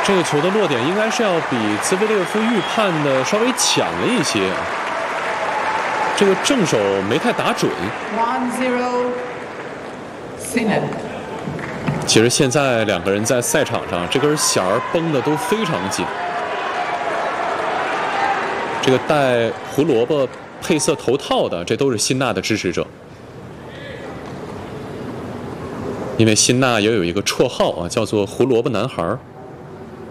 这个球的落点应该是要比兹维列夫预判的稍微强了一些，这个正手没太打准。 1-0 Sinan。 其实现在两个人在赛场上，这根弦儿绷得都非常紧。这个戴胡萝卜配色头套的，这都是辛纳的支持者。因为辛纳也有一个绰号啊，叫做胡萝卜男孩。